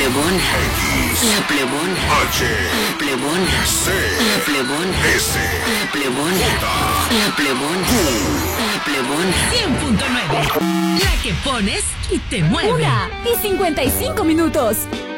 plebona. X, La plebona. H, La plebona. C, La plebona. S, La plebona. La plebona. La plebona. 100.9. La que pones y te mueve. 1:55 minutos.